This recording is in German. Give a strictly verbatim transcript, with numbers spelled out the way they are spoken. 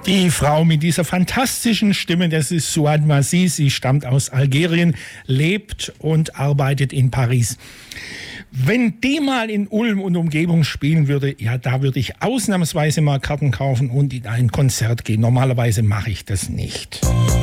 Die Frau mit dieser fantastischen Stimme, das ist Souad Massi. Sie stammt aus Algerien, lebt und arbeitet in Paris. Wenn die mal in Ulm und Umgebung spielen würde, ja, da würde ich ausnahmsweise mal Karten kaufen und in ein Konzert gehen. Normalerweise mache ich das nicht.